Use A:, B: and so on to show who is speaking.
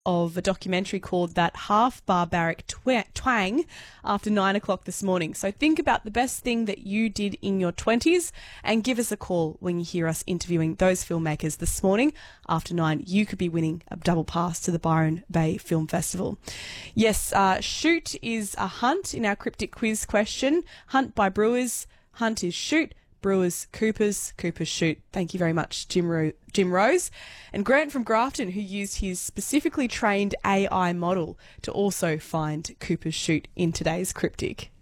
A: of a documentary called That Half Barbaric Twang after 9 o'clock this morning. So think about the best thing that you did in your 20s and give us a call when you hear us interviewing those filmmakers this morning. After 9, you could be winning a double pass to the Byron Bay Film Festival. Yes, shoot is a hunt in our cryptic quiz question. Hunt by Brewers. Hunt is shoot. Brewers, Coopers, Coopers shoot. Thank you very much, Jim Rose. And Grant from Grafton, who used his specifically trained AI model to also find Coopers shoot in today's cryptic.